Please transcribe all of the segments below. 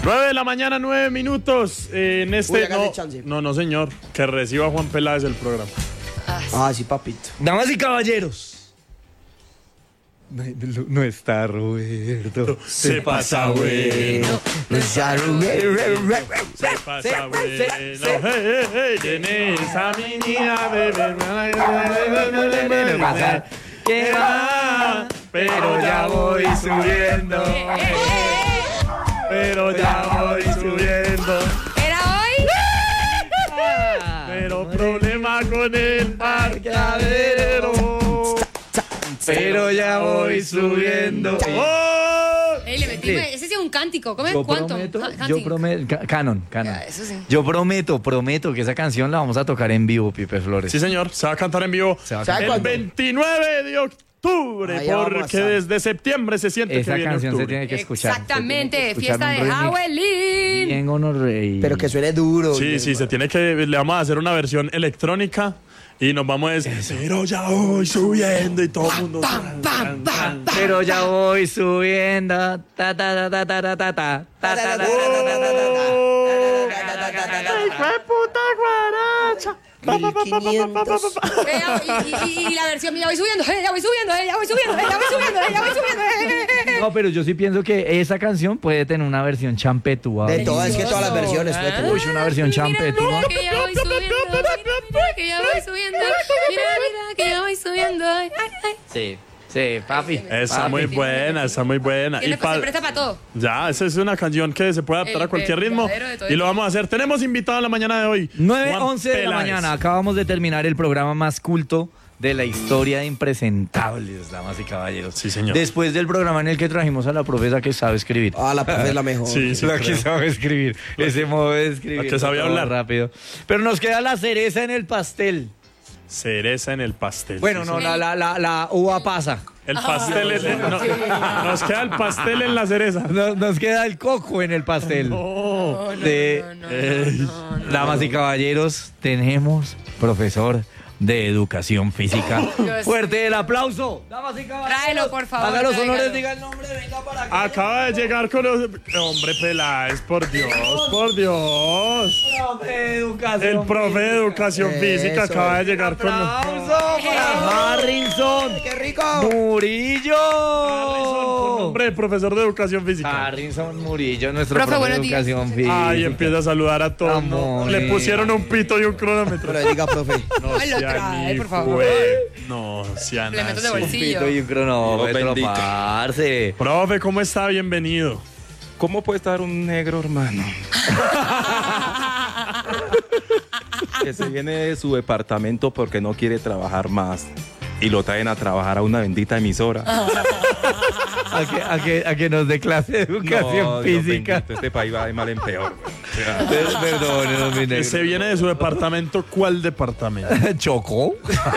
9 de la mañana, 9 minutos. En este. hágale chance. No, señor. Que reciba Juan Peláez el programa. Ah, sí, papito. Damas y caballeros. No está Roberto. Se pasa bueno. No sea Roberto. Se pasa bueno. Hey. Tienes a mi niña, bebé. ¿Qué va? Pero ya voy subiendo. Pero ya voy subiendo. ¿Era hoy? Pero problema con el parqueadero. Pero ya voy subiendo. ¡Oh! Ey, le metí, ese sí es un cántico. ¿Cómo es? Yo ¿Cuánto? prometo, Canting. Canon. Ya, eso sí. Yo prometo que esa canción la vamos a tocar en vivo, Pipe Flores. Sí, señor. Se va a cantar en vivo Se va a ¿Sabe el cuándo? 29 de octubre. Allá vamos a Porque estar. desde septiembre se siente Esa que viene canción se octubre. tiene que escuchar. Exactamente. Se tiene que Fiesta de escuchar un remix Halloween. bien gonorrey. Pero que suene duro. Sí, se tiene que. Le vamos a hacer una versión electrónica. Y nos vamos a decir, pero ya voy subiendo y todo el mundo. Pero ya voy subiendo. Ta ta ta ta ta ta ta ta ta ta ta ta ta. puta guaracha! 1500. Y la versión, ya voy subiendo, ya voy subiendo, ya voy subiendo, ya voy subiendo, ya voy subiendo. No, pero yo sí pienso que esa canción puede tener una versión champetúa. De todas, es que todas las versiones. puede tener. Uy, una versión champetúa. Que ya voy subiendo, mira, que ya voy subiendo, mira, que ya voy subiendo. Ay. Sí, papi. Está muy buena, está muy buena. Se presta para todo. Ya, esa es una canción que se puede adaptar El a cualquier ritmo. verdadero de todo Y lo el vamos a hacer. Tenemos invitado en la mañana de hoy. 9:11 de la Peláez. mañana. Acabamos de terminar el programa más culto de la historia de Impresentables, damas y caballeros. Sí, señor. Después del programa en el que trajimos a la profesa que sabe escribir. Ah, la profe es la mejor. Sí, La que creo. sabe escribir, ese modo de escribir. La que sabe todo hablar. rápido. Pero nos queda la cereza en el pastel. Cereza en el pastel. Bueno, Sí, no, señor. la uva pasa. El pastel nos queda el pastel en la cereza. Nos queda el coco en el pastel. Oh. Damas y caballeros, tenemos profesor de educación física. Fuerte el aplauso. Damas y caballeros. Tráelo, por favor, Haga los honores, tráigalo. diga el nombre, venga para acá. Acaba de llegar con los... Hombre, Peláez, por Dios, por Dios. Profe de educación. El profe de educación física Eso. acaba de llegar con... Aplauso para Harrison ¡Qué rico! Murillo. Hombre, de profesor de educación física. Harrison Murillo, nuestro Profe, profe de buenos días. educación física. Ay, empieza a saludar a todos. ¿no? Amor. Le pusieron un pito y un cronómetro. Pero diga, profe. No Ay, lo trae, ni por favor. fue. No sean Complementos de así. bolsillo. Pito y un cronómetro, bendito. parce. Profe, ¿cómo está? Bienvenido. ¿Cómo puede estar un negro, hermano? Que se viene de su departamento porque no quiere trabajar más. Y lo traen a trabajar a una bendita emisora. A que nos dé clase de educación No, Dios física. bendito, este país va de mal en peor. O sea, Perdón, mi negro. Se viene de su departamento. ¿Cuál departamento? ¿Chocó?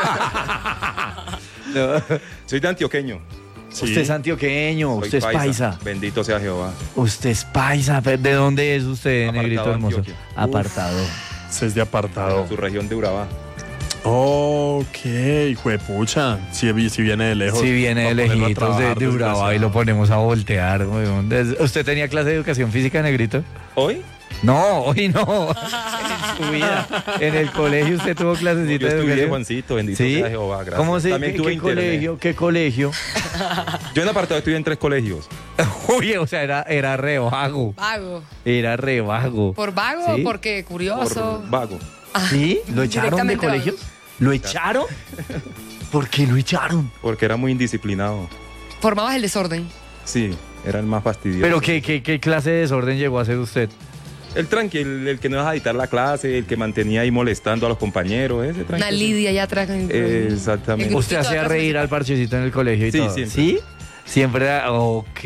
No. soy de antioqueño. Sí. Usted es antioqueño, Soy usted es paisa. Bendito sea Jehová. Usted es paisa. ¿De dónde es usted, Apartado, negrito hermoso? Antioquia. Apartado. Se es de apartado. Su región de Urabá. Ok, juepucha. Si viene de lejos. Si viene de Va a ponerlo a lejitos trabajar, de Urabá y desgraciado. lo ponemos a voltear, weón. ¿Usted tenía clase de educación física, negrito? ¿Hoy? No, hoy no. En su vida. En el colegio usted tuvo clasecita Yo de estudié, educación. Juancito, bendito ¿Sí? sea Jehová. Gracias. ¿Cómo se También qué, tuve qué internet. colegio? ¿Qué colegio? Yo en apartado estudié en 3 colegios. Uy, o sea, era re vago. Vago. Era re vago. ¿Por vago ¿Sí? o porque curioso? Por vago. ¿Sí? ¿Lo echaron de Directamente colegio? vago. ¿Lo echaron? ¿Por qué lo echaron? Porque era muy indisciplinado. Formabas el desorden. Sí, era el más fastidioso. ¿Pero qué clase de desorden llegó a hacer usted? El tranqui, el que no deja editar la clase, el que mantenía ahí molestando a los compañeros, ese tranqui. Una lidia allá atrás. Exactamente. El Usted grupito hacía atrás, reír al parchecito en el colegio y Sí, todo. siempre. ¿Sí? Siempre era... Ok.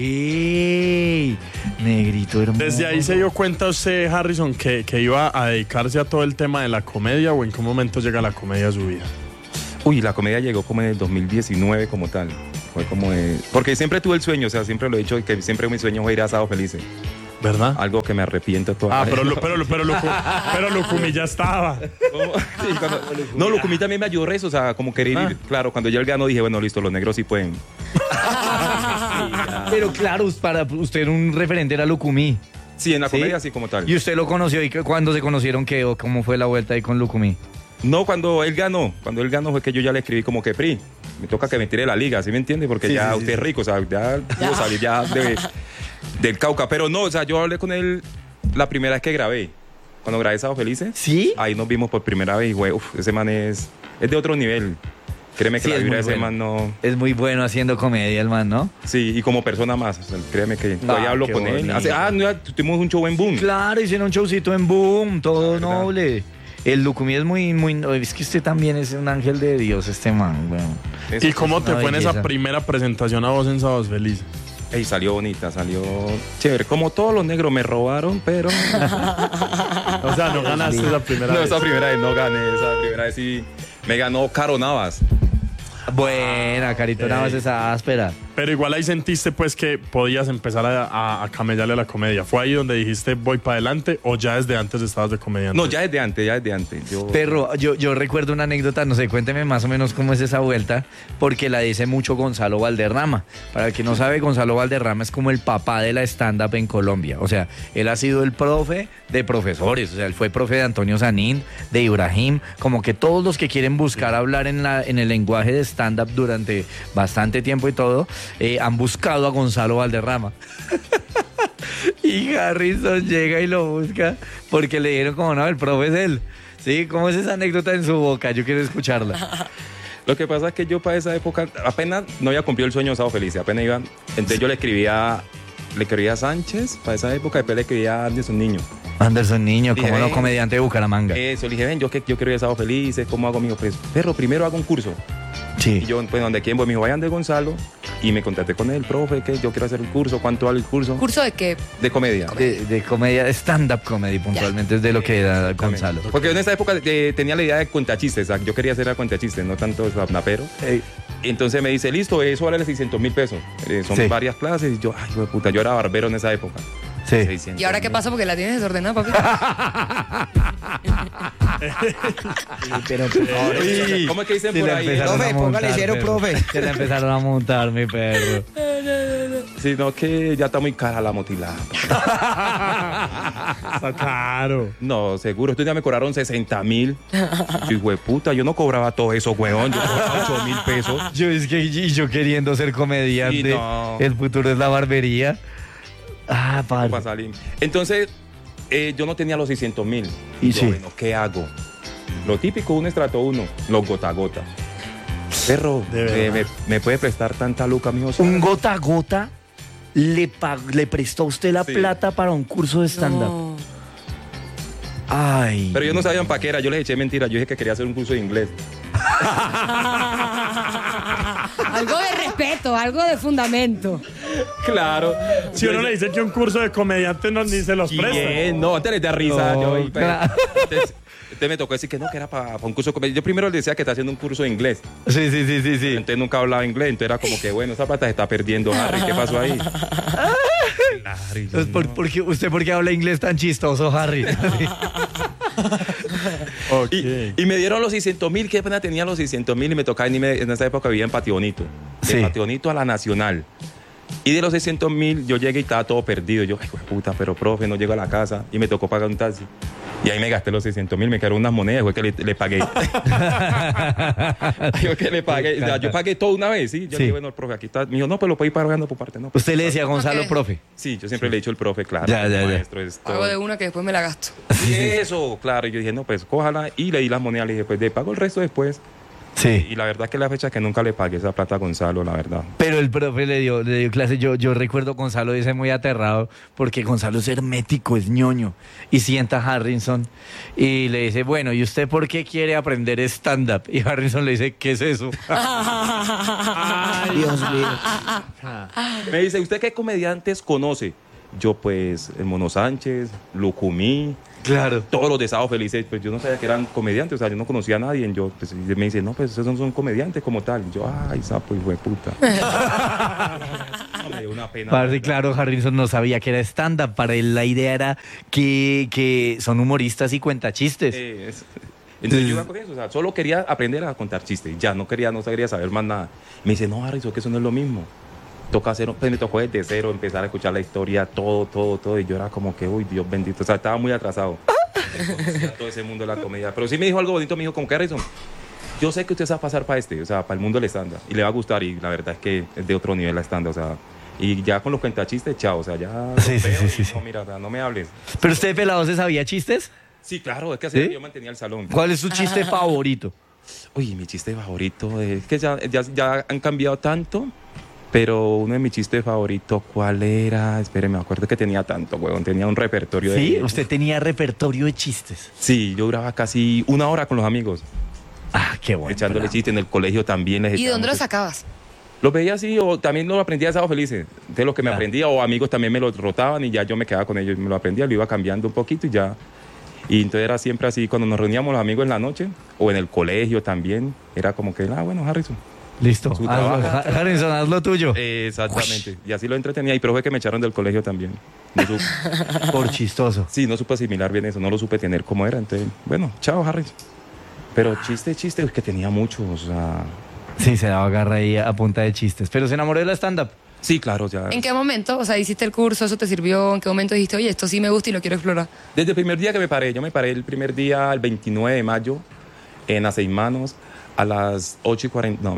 Negrito hermoso. Desde ahí se dio cuenta usted, Harrison, que iba a dedicarse a todo el tema de la comedia, o en qué momento llega la comedia a su vida. Uy, la comedia llegó como en el 2019 como tal. Fue como de... Porque siempre tuve el sueño, o sea, siempre lo he dicho, que siempre mi sueño fue ir a Sábado Felices. ¿Verdad? Algo que me arrepiento toda Ah, la pero, vida. pero Lucumí ya estaba. ¿Cómo? Sí, no, Lucumí también me ayudó eso, o sea, como querer ir. Claro, cuando yo el gano dije, bueno, listo, los negros sí pueden. Pero claro, para usted un referente era Lucumí. Sí, en la comedia sí como tal. ¿Y usted lo conoció? ¿Y cuándo se conocieron qué o cómo fue la vuelta ahí con Lucumí? No, cuando él ganó fue que yo ya le escribí como que Pri, me toca que me tire la liga, ¿sí me entiende? Porque Sí, ya sí, usted sí. es rico, o sea, ya pudo salir ya del Cauca. Pero no, o sea, yo hablé con él la primera vez que grabé. Cuando grabé Sábado Felices. ¿Sí? Ahí nos vimos por primera vez y güey, ese man es de otro nivel. Créeme que Sí, la es vibra muy de ese bueno. man no... Es muy bueno haciendo comedia el man, ¿no? Sí, y como persona más, o sea, créeme que todavía hablo qué con él. bonito. Tuvimos un show en Boom. Claro, hicieron un showcito en Boom, todo verdad. noble. El Lucumí es muy... Es que usted también es un ángel de Dios, este man, weón. Eso, ¿Y cómo te una fue en esa belleza. primera presentación a vos en Sábados Felices? Y salió bonita, salió chévere. Como todos los negros me robaron, pero... O sea, no ganaste esa primera No, vez. esa primera vez no gané, esa primera vez sí me ganó Caro Navas. Buena, Carito Navas, esa áspera. Pero igual ahí sentiste pues que podías empezar a camellarle a la comedia. ¿Fue ahí donde dijiste voy para adelante o ya desde antes estabas de comediante? No, ya desde antes. Perro, yo recuerdo una anécdota, no sé, cuénteme más o menos cómo es esa vuelta, porque la dice mucho Gonzalo Valderrama. Para el que no sabe, Gonzalo Valderrama es como el papá de la stand-up en Colombia. O sea, él ha sido el profe de profesores, o sea, él fue profe de Antonio Sanín, de Ibrahim, como que todos los que quieren buscar hablar en el lenguaje de stand-up durante bastante tiempo y todo, han buscado a Gonzalo Valderrama. Y Harrison llega y lo busca porque le dijeron como no, el profe es él. Sí, ¿cómo es esa anécdota en su boca? Yo quiero escucharla. Lo que pasa es que yo para esa época apenas no había cumplido el sueño de Sábado Feliz, apenas iba. Entonces yo le escribía a Sánchez para esa época, después le escribía a Anderson Niño. Anderson Niño, Dije, como no, ven. comediante de Bucaramanga. Eso, le dije, ven, yo quiero ir a Sábado Felices, ¿cómo hago, mijo? Pues, perro, primero hago un curso. Sí. Y yo, pues, donde quién voy, me dijo, vayan de Gonzalo. Y me contacté con él, profe, que yo quiero hacer un curso, ¿cuánto vale el curso? ¿Curso de qué? De comedia. De comedia, de stand-up comedy puntualmente, es de lo que da Gonzalo. Porque en esa época tenía la idea de cuentachistes, o sea, yo quería hacer a cuentachistes, no tanto snapero. Entonces me dice, listo, eso vale 600.000 pesos. Son Sí. varias clases. Y yo, ay, hijo de puta, yo era barbero en esa época. Sí. 600.000. ¿Y ahora qué pasa? Porque la tienes desordenada, papi. Pero por favor, Uy, ¿Cómo es que dicen sí por la ahí? empezaron Profe, a póngale montar, cero, perro. profe. Se la empezaron a montar, mi perro. Sino que ya está muy cara la motilada. Está claro. No, seguro. Estos días me cobraron 60.000. Yo, hijo de puta, yo no cobraba todo eso, weón. Yo cobraba 8.000 pesos. Yo es que y yo queriendo ser comediante, Sí, no. el futuro es la barbería. Ah, Para padre. salir. Entonces, yo no tenía los 600.000. Y Y yo, sí. bueno, ¿qué hago? Lo típico, un estrato 1, los gota a gota. Perro, De verdad. ¿me puede prestar tanta luca, mijo? Un gota a gota le prestó a usted la Sí. plata para un curso de stand-up. No. Ay. Pero yo no sabía para qué era, yo les eché mentira, yo dije que quería hacer un curso de inglés. Algo de respeto, algo de fundamento. Claro. Si uno le dice que un curso de comediante no, ni se los presta. Bien, no, antes les da risa. No, yo, y, pues, claro. entonces me tocó decir que no, que era para un curso de comedia. Yo primero le decía que está haciendo un curso de inglés. Sí. Entonces nunca hablaba inglés, entonces era como que, bueno, esa plata se está perdiendo, Harry. ¿Qué pasó ahí? Claro, y yo, Entonces, ¿Usted por qué habla inglés tan chistoso, Harry? Ok. Y me dieron los 600.000, que apenas tenía los 600.000 y me tocaba irme, en esa época vivía en Patio Bonito. Sí. De Patio Bonito a la Nacional. Y de los 600.000 yo llegué y estaba todo perdido. Yo, ay, hijo de puta, pero profe, no llego a la casa. Y me tocó pagar un taxi. Y ahí me gasté los 600.000, me quedaron unas monedas, fue que le pagué. Yo que le pagué, o sea, yo pagué todo una vez, ¿sí? Yo Sí. le dije, bueno, el profe, aquí está. Me dijo, no, pero lo puedo ir pagando por parte, no. Pues, Usted le decía a Gonzalo, Ok. profe. sí, yo siempre le he dicho el profe, claro. Ya. Maestro, es todo. Hago de una que después me la gasto. Y eso, claro. Y yo dije, no, pues cójala. Y le di las monedas, le dije, pues le pago el resto después. Sí. Y la verdad que la fecha que nunca le pagué esa plata a Gonzalo, la verdad. Pero el profe le dio clase. Yo recuerdo Gonzalo dice muy aterrado porque Gonzalo es hermético, es ñoño. Y sienta a Harrison y le dice, bueno, ¿y usted por qué quiere aprender stand-up? Y Harrison le dice, ¿qué es eso? Dios mío. Me dice, ¿usted qué comediantes conoce? Yo, pues, el Mono Sánchez, Lucumí, Claro. todos los de Sábado Felices. Pues yo no sabía que eran comediantes, o sea, yo no conocía a nadie. Yo, pues, y me dice, no, pues esos son comediantes como tal. Y yo, ay, sapo, hijo de puta. No, me dio una pena. Parce, claro, Harrison no sabía que era stand-up. Para él la idea era que son humoristas y cuentachistes. Entonces yo iba con eso, o sea, solo quería aprender a contar chistes. Ya, no quería saber más nada. Me dice, no, Harrison, que eso no es lo mismo. toca hacer, pues me tocó desde cero empezar a escuchar la historia, todo, y yo era como que, uy, Dios bendito, o sea, estaba muy atrasado. Conocía todo ese mundo de la comedia, pero sí me dijo algo bonito, me dijo como que, Harrison, yo sé que usted se va a pasar para o sea, para el mundo del stand-up, y le va a gustar, y la verdad es que es de otro nivel la stand-up, o sea, y ya con los cuentachistes, chao, o sea, ya... Sí. No, mira, o sea, no me hables. ¿Pero usted, pelado, se sabía chistes? Sí, claro, es que así ¿Sí? yo mantenía el salón. ¿Cuál es su chiste favorito? Uy, mi chiste favorito es que ya han cambiado tanto, pero uno de mis chistes favoritos, ¿cuál era? Espere, me acuerdo que tenía tanto, huevón, tenía un repertorio Sí, de... usted tenía repertorio de chistes. Sí, yo duraba casi 1 hora con los amigos, Ah, qué bueno. echándole chistes en el colegio también. Les ¿Y de echaba dónde lo muchos- sacabas? Los veía así, o también lo aprendía de Sábado Felices, de los que me Claro. aprendía, o amigos también me lo rotaban y ya yo me quedaba con ellos, me lo aprendía, lo iba cambiando un poquito y ya. Y entonces era siempre así, cuando nos reuníamos los amigos en la noche, o en el colegio también, era como que, bueno, Harrison. Listo. Su Hazlo, trabajo. Harrison, haz lo tuyo. Exactamente. Y así lo entretenía. Y pero fue que me echaron del colegio también. No Por chistoso. sí, no supe asimilar bien eso, no lo supe tener como era. Entonces, bueno, chao, Harrison. Pero chiste, es que tenía muchos. O sea, Sí, se daba garra ahí a punta de chistes. Pero se enamoró de la stand-up. sí, claro, ya. ¿En qué momento? O sea, hiciste el curso, eso te sirvió. ¿En qué momento dijiste, oye, esto sí me gusta y lo quiero explorar? Desde el primer día que me paré, yo me paré el primer día, el 29 de mayo, en Aceimanos, a las 8:40. No,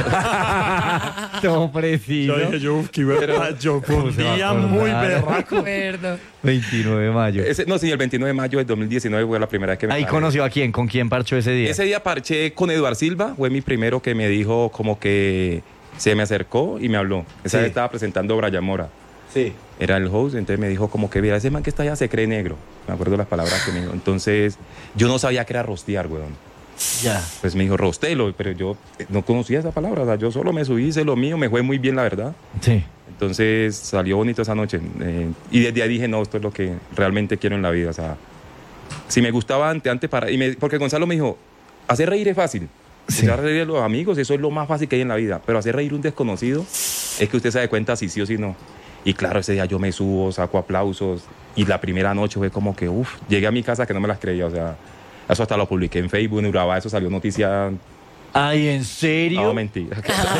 mentira. Todo preciso. Yo dije, uf, qué verdad, yo fue un se va a día acordar? muy De berraco. acuerdo. 29 de mayo. No, sí, el 29 de mayo del 2019 fue la primera vez que me Ahí paré. conoció a quién, con quién parchó ese día. Ese día parché con Eduard Silva, fue mi primero que me dijo como que se me acercó y me habló. Esa Sí. vez estaba presentando Brian Mora, Sí. era el host, entonces me dijo como que, mira, ese man que está allá se cree negro. Me acuerdo las palabras que me dijo. Entonces, yo no sabía que era rostear, weón. Ya. Pues me dijo rostelo, pero yo no conocía esa palabra, o sea, yo solo me subí, hice lo mío, me fue muy bien, la verdad. Sí. Entonces, salió bonito esa noche. Y desde ahí dije, no, esto es lo que realmente quiero en la vida, o sea, si me gustaba antes para... porque Gonzalo me dijo, hacer reír es fácil. Sí. Hacer reír a los amigos, eso es lo más fácil que hay en la vida. Pero hacer reír a un desconocido es que usted se da cuenta si sí o si no. Y claro, ese día yo me subo, saco aplausos. Y la primera noche fue como que, llegué a mi casa que no me las creía. O sea, eso hasta lo publiqué en Facebook, en Urabá, eso salió noticia. Ay, ¿en serio? No, mentira.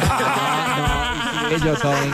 Yo también.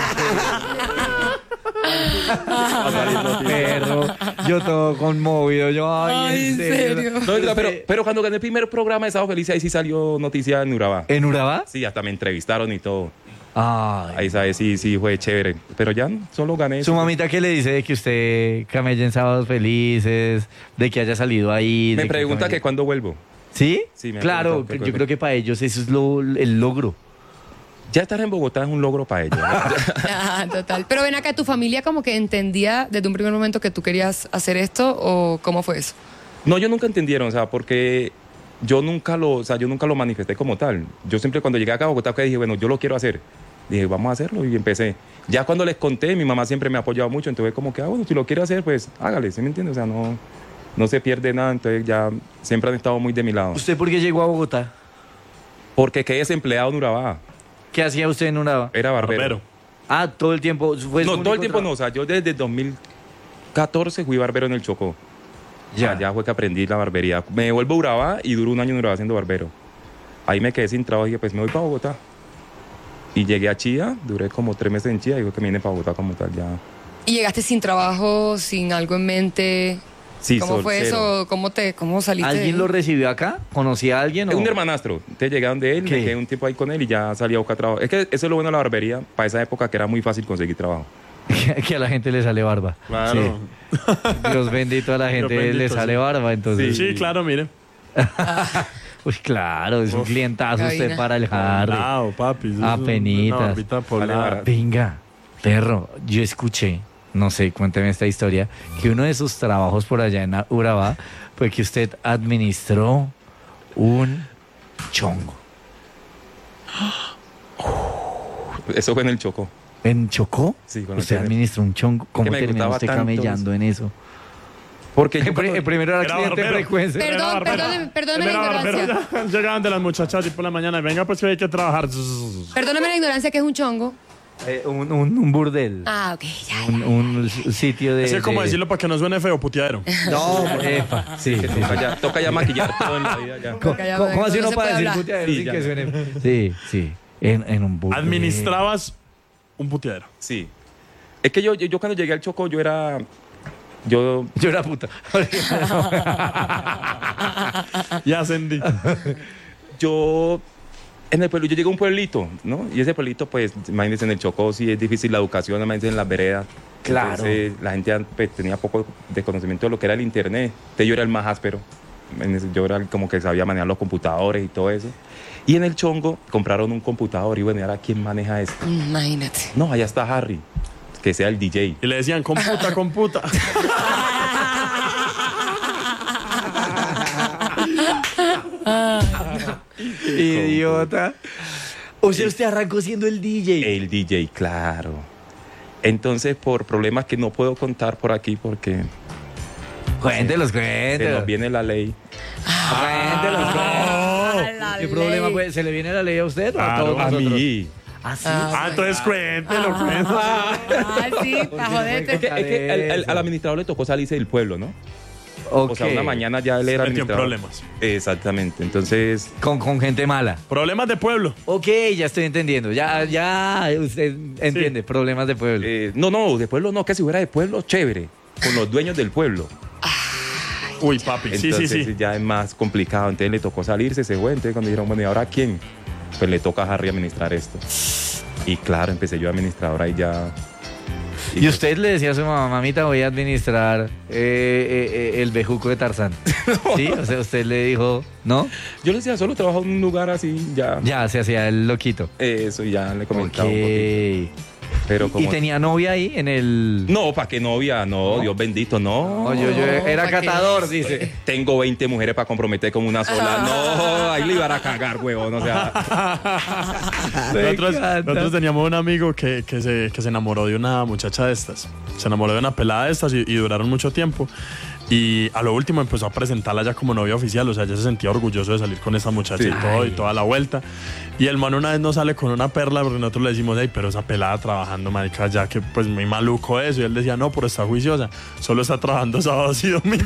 Perro, yo todo conmovido. Yo, ay, ¿en serio? No, oiga, pero cuando gané el primer programa de Sábado Feliz, ahí sí salió noticia en Urabá. ¿En Urabá? Sí, hasta me entrevistaron y todo. Ay. Ahí sabes, sí, fue chévere. Pero ya no, solo gané. ¿Su mamita qué le dice de que usted camella en Sábados Felices, de que haya salido ahí? Me de pregunta camelle- que cuándo vuelvo. ¿Sí? Sí, me claro, pregunta que yo cuándo. creo que para ellos eso es el logro. Ya estar en Bogotá es un logro para ellos. ¿no? Ah, total. Pero ven acá, ¿tu familia como que entendía desde un primer momento que tú querías hacer esto o cómo fue eso? No, ellos nunca entendieron, o sea, porque yo nunca lo manifesté como tal. Yo siempre cuando llegué acá a Bogotá que dije, bueno, yo lo quiero hacer. Dije, vamos a hacerlo y empecé. Ya cuando les conté, mi mamá siempre me ha apoyado mucho, entonces como que, bueno, si lo quiere hacer, pues hágale, ¿sí me entiendes? O sea, no se pierde nada, entonces ya siempre han estado muy de mi lado. ¿Usted por qué llegó a Bogotá? Porque quedé desempleado en Urabá, ¿Qué hacía usted en Urabá? era barbero. Barbero. Ah, todo el tiempo. ¿Fue su No, todo el único tiempo no, trabajo? o sea, yo desde 2014 fui barbero en el Chocó. Ya. Ya fue que aprendí la barbería. Me vuelvo a Urabá y duro 1 año en Urabá siendo barbero. Ahí me quedé sin trabajo y dije, pues me voy para Bogotá. Y llegué a Chía, duré como 3 meses en Chía y digo que me vine para Bogotá como tal ya. ¿Y llegaste sin trabajo, sin algo en mente? Sí, ¿Cómo fue cero. eso? ¿Cómo saliste? ¿Alguien lo recibió acá? ¿Conocía a alguien? Es o- un hermanastro. Entonces llegué donde él, ¿Qué? me quedé un tiempo ahí con él y ya salí a buscar trabajo. Es que eso es lo bueno de la barbería, para esa época que era muy fácil conseguir trabajo. que a la gente le sale barba. Claro. Sí. Dios bendito, a la gente bendito, le sale sí. barba, entonces. Sí, claro, mire. Pues claro, es un clientazo usted cabina. para el Harry. Claro, papi. eso es Apenitas. una barbita por Vale, nada. barato. Venga, perro, yo escuché, no sé, cuénteme esta historia, que uno de sus trabajos por allá en Urabá fue que usted administró un chongo. Eso fue en el Chocó. ¿En Chocó? Sí, cuando Usted tenía- administró un chongo. ¿Cómo que me terminó gustaba usted tanto camellando en eso? Porque yo El primero era Era cliente barbero. frecuente. Perdón, Era barbero. perdóneme la Era barbero, ignorancia. ya llegaban de las muchachas y por la mañana, venga, pues que hay que trabajar. Perdóname la ignorancia, que es un chongo. Un burdel. Ah, ok, ya. Un sitio de... Es que como de- decirlo para que no suene feo, puteadero. No, epa, sí, sí, sí. toca ya maquillar todo en la vida ya. ¿Cómo, Calla, cómo así no uno se para puede decir hablar. puteadero Sí, sin ya. que suene? Sí, sí. En un burdel. Administrabas un puteadero. Sí. Es que yo cuando llegué al Chocó, yo era puta. Ya ascendí. yo en el pueblo, yo llegué a un pueblito, ¿no? Y ese pueblito, pues, imagínense, en el Chocó sí es difícil la educación, imagínense en las veredas. Claro. Entonces, la gente pues, tenía poco de conocimiento de lo que era el internet. Entonces yo era el más áspero. Yo era como que sabía manejar los computadores y todo eso. Y en el Chongo compraron un computador y bueno, ¿y ahora quién maneja eso? Imagínate. No, allá está Harry, que sea el DJ. Y le decían, computa. Idiota. O sea, usted arrancó siendo el DJ. El DJ, claro. Entonces, por problemas que no puedo contar por aquí porque Cuéntelos. se nos viene la ley. Cuéntelos. ¿Qué problema puede? ¿Se le viene la ley a usted o a Claro, todos A nosotros? mí. ¿Ah, sí? Entonces cuéntelo. Ah, sí, para joderte. Es que al administrador le tocó salirse del pueblo, ¿no? Ok. O sea, una mañana ya él era Se metió en administrador. problemas. Exactamente. Entonces, Con gente mala. Problemas de pueblo. Ok, ya estoy entendiendo. Ya usted entiende. Problemas de pueblo. no, de pueblo no, que si fuera de pueblo, chévere. Con los dueños del pueblo. Uy, papi. Entonces Sí. ya es más complicado. Entonces le tocó salirse, se fue. Entonces cuando dijeron, bueno, ¿y ahora quién? Pues le toca a Harry administrar esto. Y claro, empecé yo a administrar ahora y ya. Y usted le decía a su mamá, mamita, voy a administrar el bejuco de Tarzán. ¿Sí? O sea, usted le dijo, ¿no? Yo le decía, solo trabajo en un lugar así, ya. Ya, se hacía el loquito. Eso, y ya le comentaba Ok. un poquito. Pero ¿Y como... tenía novia ahí en el...? No, ¿para qué novia? No, Dios bendito, no. No, yo era ¿pa' qué? catador, dice. Tengo 20 mujeres para comprometer con una sola. No, ahí le iban a cagar, huevón. O sea, Nosotros teníamos un amigo que se enamoró de una muchacha de estas. Se enamoró de una pelada de estas y duraron mucho tiempo. Y a lo último empezó a presentarla ya como novia oficial. O sea, ya se sentía orgulloso de salir con esta muchacha Sí. y todo, y toda la vuelta. Y el man una vez no sale con una perla porque nosotros le decimos, hey, pero esa pelada trabajando, marica, ya que pues muy maluco eso. Y él decía, no, pero está juiciosa. Solo está trabajando sábados y domingos.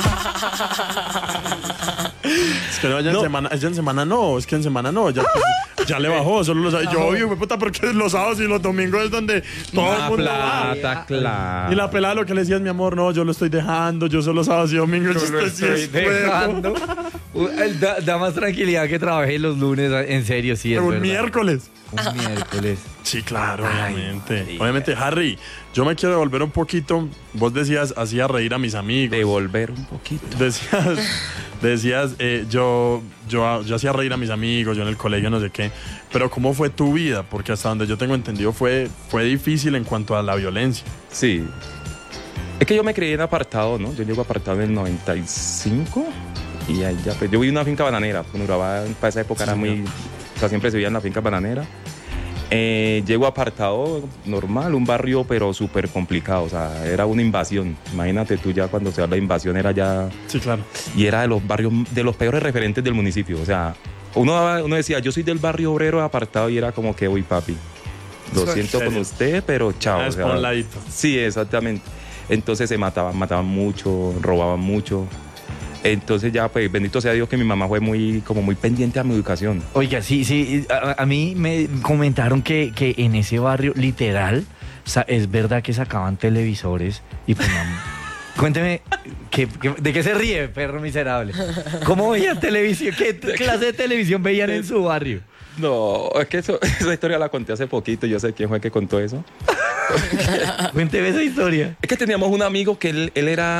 Es que no, ya en semana no, es que en semana no, ya le bajó, solo los sábados. Yo, obvio, puta, porque los sábados y los domingos es donde todo el mundo va. plata, claro. Y la pelada lo que le decía es, mi amor, no, yo lo estoy dejando, yo solo sábados y domingos. Yo lo estoy dejando. Da más tranquilidad que trabaje los lunes, en serio, sí, es Un verdad. miércoles. Un miércoles. Sí, claro, Ay, obviamente. marica. Obviamente, Harry, yo me quiero devolver un poquito. Vos decías, hacía reír a mis amigos. Devolver un poquito. Decías, yo hacía reír a mis amigos, yo en el colegio no sé qué, pero ¿cómo fue tu vida? Porque hasta donde yo tengo entendido fue difícil en cuanto a la violencia. Sí. Es que yo me creí en apartado, ¿no? Yo llego apartado en el 95 y ahí ya, pues yo viví en una finca bananera. Cuando grababa, para esa época era muy... O sea, siempre se vivía en la finca bananera. Llego apartado normal, un barrio pero súper complicado, o sea, era una invasión. Imagínate tú ya cuando se habla de invasión era ya... Sí, claro. Y era de los barrios, de los peores referentes del municipio, o sea, uno decía, yo soy del barrio obrero apartado y era como que, uy papi, lo siento con usted, pero chao. Es o sea, por un ladito. sí, exactamente. Entonces se mataban mucho, robaban mucho. Entonces ya, pues, bendito sea Dios que mi mamá fue muy pendiente a mi educación. Oiga, sí, a mí me comentaron que en ese barrio, literal, es verdad que sacaban televisores y ponían... Cuénteme, ¿de qué se ríe, perro miserable? ¿Cómo veían televisión? ¿Qué clase de televisión veían en su barrio? No, es que esa historia la conté hace poquito, yo sé quién fue que contó eso. Cuénteme esa historia. Es que teníamos un amigo que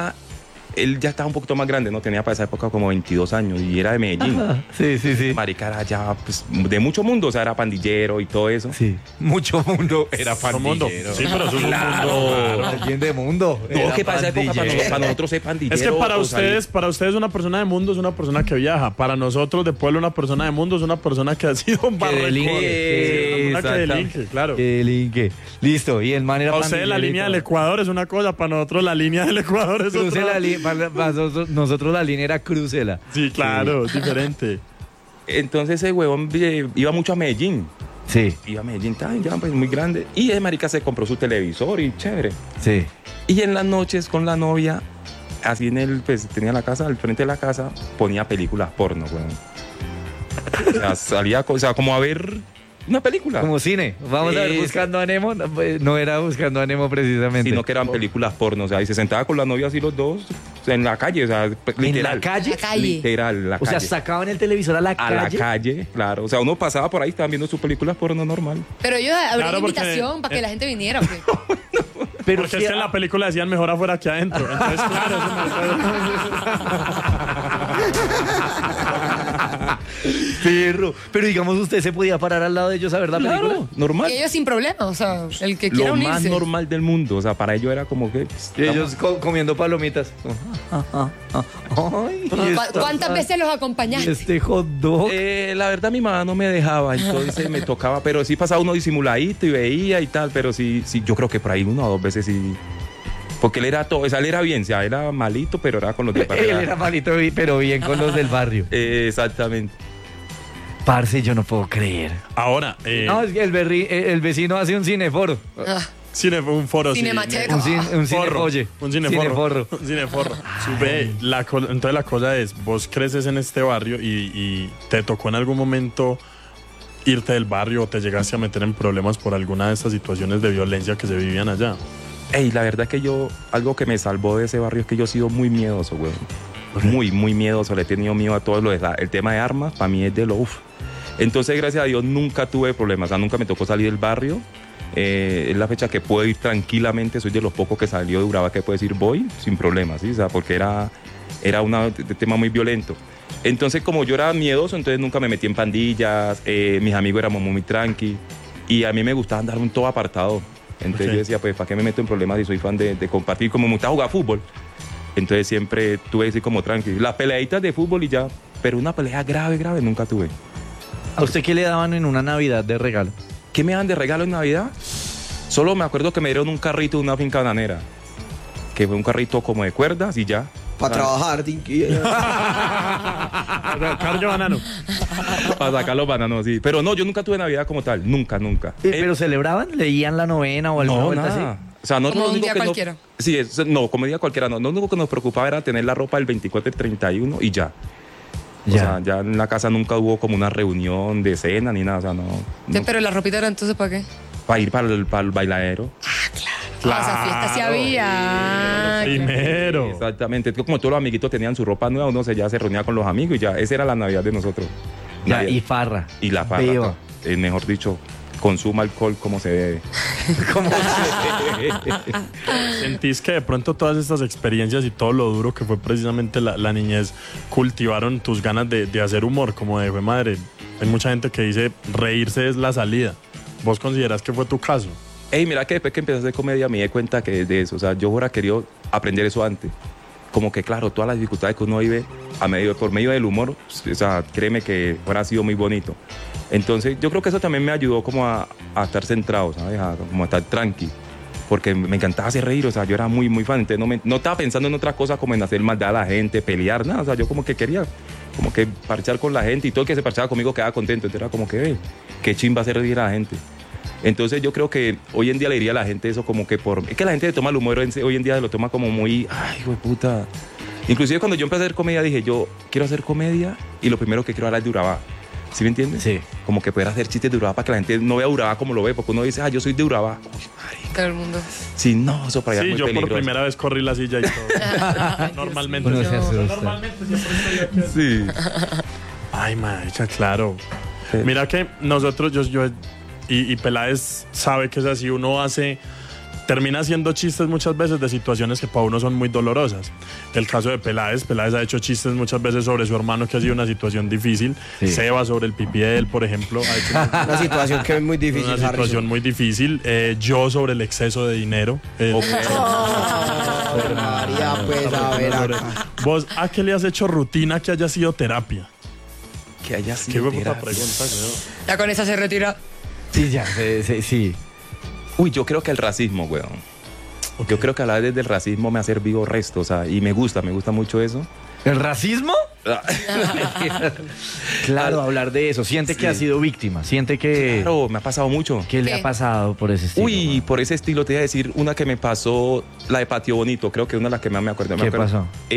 él ya estaba un poquito más grande, ¿no? Tenía para esa época como 22 años y era de Medellín. Ajá, sí. Marica era ya, pues, de mucho mundo, o sea, era pandillero y todo eso. Sí. Mucho mundo era Mundo. pandillero. Sí, pero eso es un Claro. mundo. Alguien de mundo. No, era que para esa época, pandillero. para nosotros ser pandillero. Es que para o salir- ustedes una persona de mundo es una persona que viaja. Para nosotros de pueblo una persona de mundo es una persona que ha sido un barracón. delinque. Sí, una persona que delinque, claro. Qué linke. Listo, y el man era Para ustedes la línea del Ecuador es una cosa, para nosotros la línea del Ecuador es Cruce otra. la línea, para nosotros la línea era crúcela. Sí, claro, es diferente. Entonces ese huevón iba mucho a Medellín. Sí, Iba a Medellín, ya pues muy grande. Y ese marica se compró su televisor y chévere. sí. Y en las noches con la novia, así pues tenía la casa, al frente de la casa, ponía películas porno, weón. O sea, salía, o sea, como a ver una película. Como cine. Vamos a ver, Buscando a Nemo. No, pues, no era Buscando a Nemo precisamente. Sino que eran películas porno, o sea, y se sentaba con la novia así los dos, o sea, en la calle, o sea, literal. ¿En la calle? La calle. Literal, la O sea, calle. sacaban el televisor a la A calle. la calle, claro. O sea, uno pasaba por ahí, estaban viendo sus películas porno normal. Pero ellos abrieron Claro, porque- invitación para que la gente viniera. ¿o qué? Pero Porque sí, es que en la película decían mejor afuera que adentro. Entonces, claro, eso perro. Pero digamos, usted se podía parar al lado de ellos a ver la película. Claro, normal. Y ellos sin problema, o sea, el que quiera Lo unirse. más normal del mundo. O sea, para ellos era como que. Y ellos comiendo palomitas. Ay, ¿Cuántas veces los acompañaste? este hot dog? La verdad, mi mamá no me dejaba, entonces me tocaba, pero sí pasaba uno disimuladito y veía y tal, pero sí, yo creo que por ahí 1 o 2 veces sí. Porque él era todo, o sea, él era bien, o sea, era malito, pero era con los de Él barrio. era malito, pero bien con los del barrio. Exactamente. Parce, yo no puedo creer. ahora, No, es que el vecino hace un cineforo. Ah, un foro. sí. Cinemateca. Un Forro. cinefolle. Un cineforro. Cineforro. Un cineforro. Ve, entonces la cosa es, vos creces en este barrio y te tocó en algún momento irte del barrio o te llegaste a meter en problemas por alguna de estas situaciones de violencia que se vivían allá. Ey, la verdad es que algo que me salvó de ese barrio es que yo he sido muy miedoso, güey. Muy, muy miedoso. Le he tenido miedo a todo el tema de armas, para mí es de lo uff. Entonces, gracias a Dios, nunca tuve problemas. O sea, nunca me tocó salir del barrio. Es la fecha que puedo ir tranquilamente. Soy de los pocos que salió de Urabá que puedo decir voy sin problemas, ¿sí? O sea, porque era un tema muy violento. Entonces, como yo era miedoso, entonces nunca me metí en pandillas. Mis amigos éramos muy tranqui. Y a mí me gustaba andar un todo apartado. Entonces Ok. yo decía, pues, ¿para qué me meto en problemas si soy fan de compartir? Como me gusta jugar fútbol. Entonces siempre tuve así como tranqui. Las peleitas de fútbol y ya. Pero una pelea grave nunca tuve. ¿A usted qué le daban en una Navidad de regalo? ¿Qué me dan de regalo en Navidad? Solo me acuerdo que me dieron un carrito de una finca bananera. Que fue un carrito como de cuerdas y ya. Para trabajar, Tinky. Carne banano. Para sacar los bananos, sí. Pero no, yo nunca tuve Navidad como tal. Nunca. ¿Pero celebraban? ¿Leían la novena o alguna No, vuelta nada. así? O sea, Como lo un único día que cualquiera. Sí, no, como un día cualquiera no. Lo único que nos preocupaba era tener la ropa el 24 y el 31 y ya. O sea, ya en la casa nunca hubo como una reunión de cena ni nada. O sea, no. Sí, pero la ropita era entonces ¿para qué? Para ir para el bailadero. O sea, fiesta sí había. Primero. Exactamente. Es que como todos los amiguitos tenían su ropa nueva, uno ya se reunía con los amigos y ya. Esa era la Navidad de nosotros. Ya, Navidad. y farra. Y la farra. Beba. Mejor dicho, consuma alcohol como se debe. ¿Cómo? ¿Sentís que de pronto todas estas experiencias y todo lo duro que fue precisamente la niñez cultivaron tus ganas de hacer humor? Como de, "Jue madre, hay mucha gente que dice reírse es la salida". ¿Vos considerás que fue tu caso? Ey, mira que después que empecé a hacer comedia me di cuenta que de eso, o sea, yo hubiera querido aprender eso antes. Como que claro, todas las dificultades que uno vive por medio del humor, o sea, créeme que hubiera sido muy bonito. Entonces yo creo que eso también me ayudó como a estar centrado, ¿sabes? Como a estar tranqui. Porque me encantaba hacer reír, o sea, yo era muy, muy fan. Entonces no estaba pensando en otras cosas como en hacer maldad a la gente, pelear, nada. O sea, yo como que quería como que parchar con la gente y todo el que se parchaba conmigo quedaba contento. Entonces era como que, qué chimba hacer reír a la gente. Entonces yo creo que hoy en día le diría a la gente eso como que es que la gente toma el humor hoy en día lo toma como muy, ay, hijo de puta. Inclusive cuando yo empecé a hacer comedia dije, yo quiero hacer comedia y lo primero que quiero hablar es de Urabá. ¿Sí me entiendes? Sí. Como que poder hacer chistes de Urabá para que la gente no vea Urabá como lo ve, porque uno dice, yo soy de Urabá. Uy, marica. Todo el mundo. Sí, no, eso para allá Sí, es muy yo peligroso. por primera vez corrí la silla y todo. Normalmente. Uno se siempre- asusta. Normalmente siempre estoy aquí. Sí. Ay, marica, claro. Sí. Mira que nosotros, y Peláez sabe que es así, termina haciendo chistes muchas veces de situaciones que para uno son muy dolorosas. El caso de Peláez ha hecho chistes muchas veces sobre su hermano que ha sido una situación difícil. Sí. Seba sobre el pipí de él, por ejemplo, ha hecho Una situación que es muy difícil, una situación Harrison. muy difícil. Yo sobre el exceso de dinero. Ave María, pues, a ver acá. ¿Vos a qué le has hecho rutina que haya sido terapia? Que haya Qué sido buena terapia. pregunta, creo. Ya con esa se retira. Sí, ya, sí. Uy, yo creo que el racismo, weón. Yo creo que hablar desde el racismo me ha servido resto, o sea, y me gusta mucho eso. ¿El racismo? Claro, hablar de eso. Siente que Sí. ha sido víctima. Siente que... Claro, me ha pasado mucho. ¿Qué le ¿Qué? ha pasado por ese estilo? Uy, por ese estilo te iba a decir una que me pasó, la de Patio Bonito, creo que una de las que más me acuerdo. Me ¿Qué acuerdo. pasó?